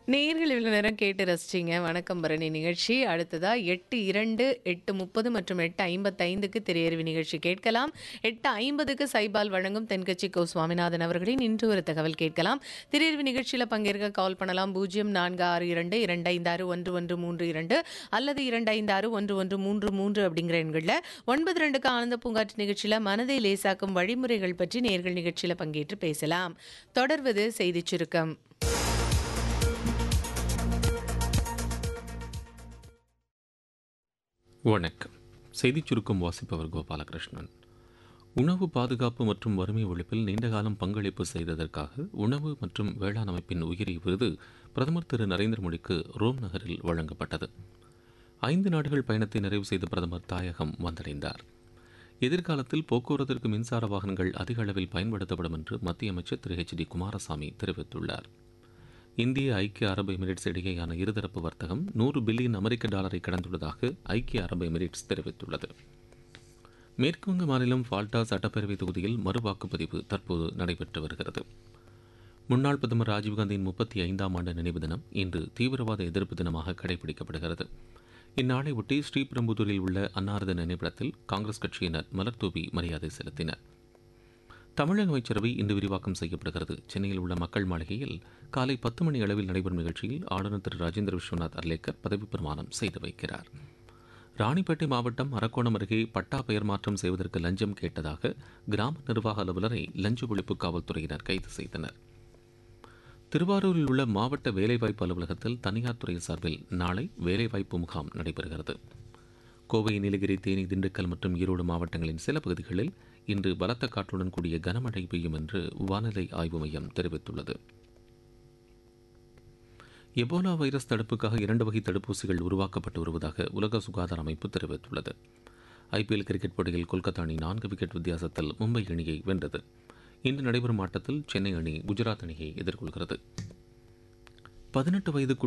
நேயர்கள் இவ்வளோ நேரம் கேட்டு ரசிச்சிங்க. வணக்கம் பரணி நிகழ்ச்சி. அடுத்ததா 8:02, 8:30 மற்றும் 8:55க்கு திரையரவு நிகழ்ச்சி கேட்கலாம். 8:50க்கு சைபால் வழங்கும் தென்கட்சி கோ. சுவாமிநாதன் அவர்களின் இன்று ஒரு தகவல் கேட்கலாம். திரையரவு நிகழ்ச்சியில பங்கேற்க கால் பண்ணலாம் 0462256132 அல்லது 256133 அப்படிங்கிற எண்கள்ல. 92க்கு ஆனந்த பூங்காற்று நிகழ்ச்சியில மனதை லேசாக்கும் வழிமுறைகள் பற்றி நேயர்கள் நிகழ்ச்சியில பங்கேற்று பேசலாம். தொடர்வது செய்திச் சுருக்கம். வணக்கம். செய்திச் சுருக்கம் வாசிப்பவர் கோபாலகிருஷ்ணன். உணவு பாதுகாப்பு மற்றும் வறுமை ஒழிப்பில் நீண்டகாலம் பங்களிப்பு செய்ததற்காக உணவு மற்றும் வேளாண் அமைப்பின் உயரிய விருது பிரதமர் திரு நரேந்திர மோடிக்கு ரோம் நகரில் வழங்கப்பட்டது. 5 நாடுகள் பயணத்தை நிறைவு செய்த பிரதமர் தாயகம் வந்தடைந்தார். எதிர்காலத்தில் போக்குவரத்திற்கு மின்சார வாகனங்கள் அதிக அளவில் பயன்படுத்தப்படும் என்று மத்திய அமைச்சர் திரு HD குமாரசாமி தெரிவித்துள்ளார். இந்திய ஐக்கிய அரபு எமிரேட்ஸ் இடையேயான இருதரப்பு வர்த்தகம் $100 பில்லியன் கடந்துள்ளதாக ஐக்கிய அரபு எமிரேட்ஸ் தெரிவித்துள்ளது. மேற்குவங்க மாநிலம் ஃபால்டா சட்டப்பேரவை தொகுதியில் மறுவாக்குப்பதிவு தற்போது நடைபெற்று வருகிறது. முன்னாள் பிரதமர் ராஜீவ்காந்தியின் 35ஆம் ஆண்டு நினைவு தினம் இன்று தீவிரவாத எதிர்ப்பு தினமாக கடைபிடிக்கப்படுகிறது. இந்நாளை ஒட்டி ஸ்ரீபெரும்புதூரில் உள்ள அன்னாரது நினைவிடத்தில் காங்கிரஸ் கட்சியினர் மலர்தூவி மரியாதை செலுத்தினர். தமிழக அமைச்சரவை இன்று விரிவாக்கம் செய்யப்படுகிறது. சென்னையில் உள்ள மக்கள் மாளிகையில் காலை 10 மணி அளவில் நடைபெறும் நிகழ்ச்சியில் ஆளுநர் திரு ராஜேந்திர விஸ்வநாத் அர்லேக்கர் பதவிப் பிரமாணம் செய்து வைக்கிறார். ராணிப்பேட்டை மாவட்டம் அரக்கோணம் அருகே பட்டா பெயர் மாற்றம் செய்வதற்கு லஞ்சம் கேட்டதாக கிராம நிர்வாக அலுவலரை லஞ்ச ஒழிப்பு காவல்துறையினர் கைது செய்தனர். திருவாரூரில் உள்ள மாவட்ட வேலைவாய்ப்பு அலுவலகத்தில் தனியார் துறை சார்பில் நாளை வேலைவாய்ப்பு முகாம் நடைபெறுகிறது. கோவை, நீலகிரி, தேனி, திண்டுக்கல் மற்றும் ஈரோடு மாவட்டங்களின் சில பகுதிகளில் இன்று பலத்த காற்றுடன் கூடிய கனமழை பெய்யும் என்று வானிலை ஆய்வு மையம் தெரிவித்துள்ளது. எபோலா வைரஸ் தடுப்புக்காக 2 வகை தடுப்பூசிகள் உருவாக்கப்பட்டு வருவதாக உலக சுகாதார அமைப்பு தெரிவித்துள்ளது. IPL கிரிக்கெட் போட்டியில் கொல்கத்தா அணி 4 விக்கெட் வித்தியாசத்தில் மும்பை அணியை வென்றது. இன்று நடைபெறும் ஆட்டத்தில் சென்னை அணி குஜராத் அணியை எதிர்கொள்கிறது. 18 வயதுக்கு